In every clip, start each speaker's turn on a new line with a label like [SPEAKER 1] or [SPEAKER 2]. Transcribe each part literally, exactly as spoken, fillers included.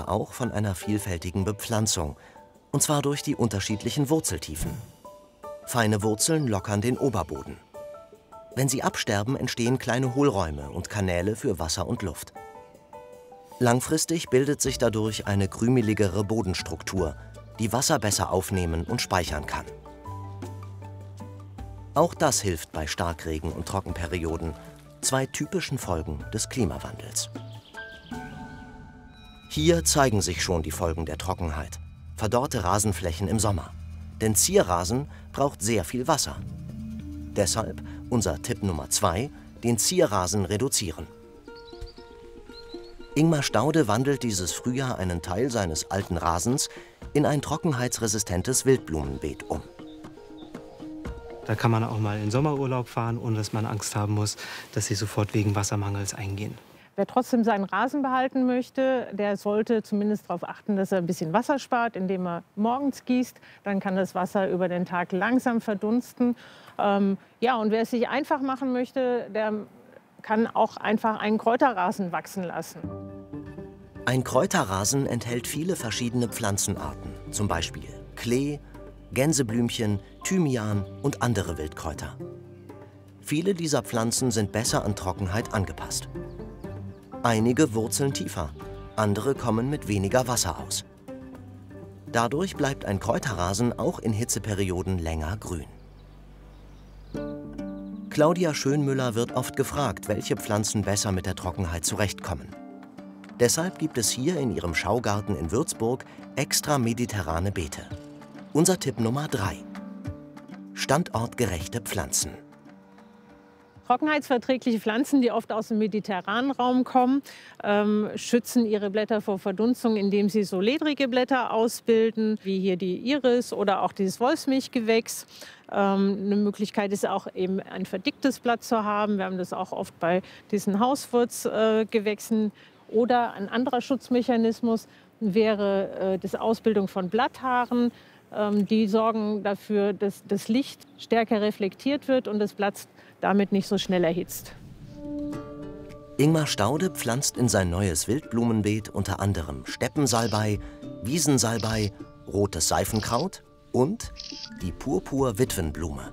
[SPEAKER 1] aber auch von einer vielfältigen Bepflanzung, und zwar durch die unterschiedlichen Wurzeltiefen. Feine Wurzeln lockern den Oberboden. Wenn sie absterben, entstehen kleine Hohlräume und Kanäle für Wasser und Luft. Langfristig bildet sich dadurch eine krümeligere Bodenstruktur, die Wasser besser aufnehmen und speichern kann. Auch das hilft bei Starkregen und Trockenperioden, zwei typischen Folgen des Klimawandels. Hier zeigen sich schon die Folgen der Trockenheit. Verdorrte Rasenflächen im Sommer. Denn Zierrasen braucht sehr viel Wasser. Deshalb unser Tipp Nummer zwei, den Zierrasen reduzieren. Ingmar Staude wandelt dieses Frühjahr einen Teil seines alten Rasens in ein trockenheitsresistentes Wildblumenbeet um.
[SPEAKER 2] Da kann man auch mal in Sommerurlaub fahren, ohne dass man Angst haben muss, dass sie sofort wegen Wassermangels eingehen.
[SPEAKER 3] Wer trotzdem seinen Rasen behalten möchte, der sollte zumindest darauf achten, dass er ein bisschen Wasser spart, indem er morgens gießt. Dann kann das Wasser über den Tag langsam verdunsten. Ähm, ja, und wer es sich einfach machen möchte, der kann auch einfach einen Kräuterrasen wachsen lassen.
[SPEAKER 1] Ein Kräuterrasen enthält viele verschiedene Pflanzenarten, zum Beispiel Klee, Gänseblümchen, Thymian und andere Wildkräuter. Viele dieser Pflanzen sind besser an Trockenheit angepasst. Einige wurzeln tiefer, andere kommen mit weniger Wasser aus. Dadurch bleibt ein Kräuterrasen auch in Hitzeperioden länger grün. Claudia Schönmüller wird oft gefragt, welche Pflanzen besser mit der Trockenheit zurechtkommen. Deshalb gibt es hier in ihrem Schaugarten in Würzburg extra mediterrane Beete. Unser Tipp Nummer drei. Standortgerechte Pflanzen.
[SPEAKER 3] Trockenheitsverträgliche Pflanzen, die oft aus dem mediterranen Raum kommen, ähm, schützen ihre Blätter vor Verdunstung, indem sie so ledrige Blätter ausbilden, wie hier die Iris oder auch dieses Wolfsmilchgewächs. Ähm, eine Möglichkeit ist auch eben ein verdicktes Blatt zu haben. Wir haben das auch oft bei diesen Hauswurzgewächsen. Oder ein anderer Schutzmechanismus wäre äh, das Ausbildung von Blatthaaren. Ähm, die sorgen dafür, dass das Licht stärker reflektiert wird und das Blatt damit nicht so schnell erhitzt.
[SPEAKER 1] Ingmar Staude pflanzt in sein neues Wildblumenbeet unter anderem Steppensalbei, Wiesensalbei, rotes Seifenkraut und die Purpur-Witwenblume.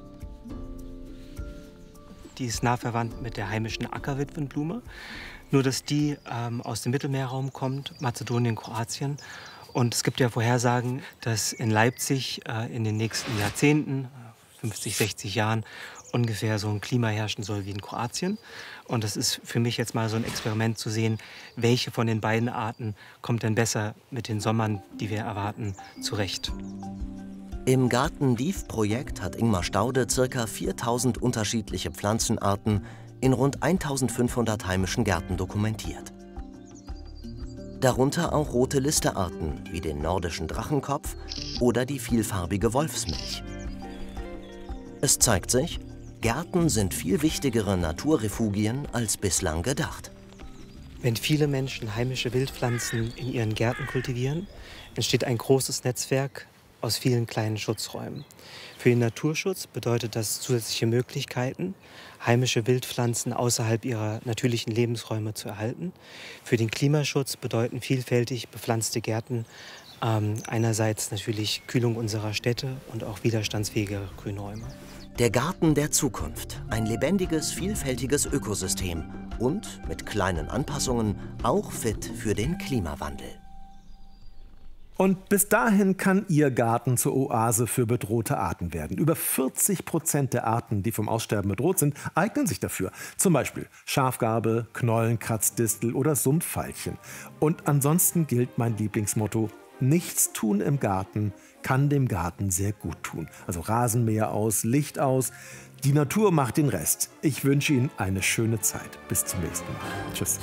[SPEAKER 2] Die ist nah verwandt mit der heimischen Ackerwitwenblume, nur dass die ähm, aus dem Mittelmeerraum kommt, Mazedonien, Kroatien. Und es gibt ja Vorhersagen, dass in Leipzig äh, in den nächsten Jahrzehnten, fünfzig, sechzig Jahren, ungefähr so ein Klima herrschen soll wie in Kroatien. Und das ist für mich jetzt mal so ein Experiment zu sehen, welche von den beiden Arten kommt denn besser mit den Sommern, die wir erwarten, zurecht.
[SPEAKER 1] Im Garten-Dief-Projekt hat Ingmar Staude ca. viertausend unterschiedliche Pflanzenarten in rund eintausendfünfhundert heimischen Gärten dokumentiert. Darunter auch rote Listearten wie den nordischen Drachenkopf oder die vielfarbige Wolfsmilch. Es zeigt sich, Gärten sind viel wichtigere Naturrefugien als bislang gedacht.
[SPEAKER 2] Wenn viele Menschen heimische Wildpflanzen in ihren Gärten kultivieren, entsteht ein großes Netzwerk aus vielen kleinen Schutzräumen. Für den Naturschutz bedeutet das zusätzliche Möglichkeiten, heimische Wildpflanzen außerhalb ihrer natürlichen Lebensräume zu erhalten. Für den Klimaschutz bedeuten vielfältig bepflanzte Gärten ähm, einerseits natürlich Kühlung unserer Städte und auch widerstandsfähige Grünräume.
[SPEAKER 1] Der Garten der Zukunft, ein lebendiges, vielfältiges Ökosystem und mit kleinen Anpassungen auch fit für den Klimawandel.
[SPEAKER 4] Und bis dahin kann Ihr Garten zur Oase für bedrohte Arten werden. Über vierzig Prozent der Arten, die vom Aussterben bedroht sind, eignen sich dafür. Zum Beispiel Schafgarbe, Knollenkratzdistel oder Sumpfveilchen. Und ansonsten gilt mein Lieblingsmotto: Nichts tun im Garten kann dem Garten sehr gut tun. Also Rasenmäher aus, Licht aus. Die Natur macht den Rest. Ich wünsche Ihnen eine schöne Zeit. Bis zum nächsten Mal. Tschüss.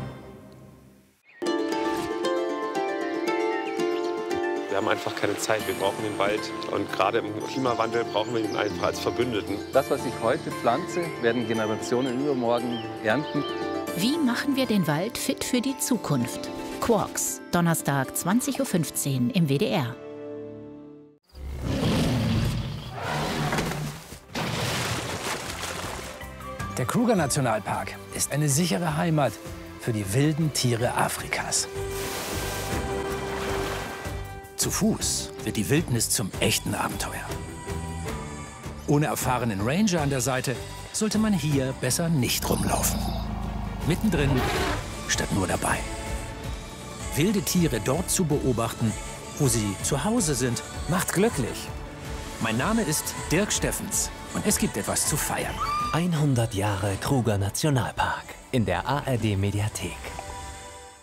[SPEAKER 5] Wir haben einfach keine Zeit. Wir brauchen den Wald. Und gerade im Klimawandel brauchen wir ihn einfach als Verbündeten.
[SPEAKER 6] Das, was ich heute pflanze, werden Generationen übermorgen ernten.
[SPEAKER 7] Wie machen wir den Wald fit für die Zukunft? Quarks, Donnerstag zwanzig Uhr fünfzehn im W D R.
[SPEAKER 8] Der Kruger-Nationalpark ist eine sichere Heimat für die wilden Tiere Afrikas. Zu Fuß wird die Wildnis zum echten Abenteuer. Ohne erfahrenen Ranger an der Seite sollte man hier besser nicht rumlaufen. Mittendrin statt nur dabei. Wilde Tiere dort zu beobachten, wo sie zu Hause sind, macht glücklich. Mein Name ist Dirk Steffens und es gibt etwas zu feiern.
[SPEAKER 9] hundert Jahre Kruger Nationalpark in der A R D Mediathek.